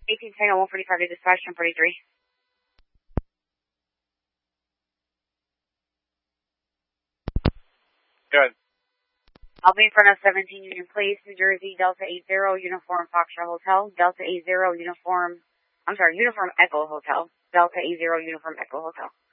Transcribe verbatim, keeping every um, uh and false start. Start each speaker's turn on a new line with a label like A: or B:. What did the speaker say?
A: eighteen Tango one forty-five to dispatch ten forty-three.
B: Good.
A: I'll be in front of seventeen Union Place, New Jersey, Delta eight zero, Uniform Foxtrot Hotel, Delta eight zero, Uniform, I'm sorry, Uniform Echo Hotel, Delta eight zero, Uniform Echo Hotel.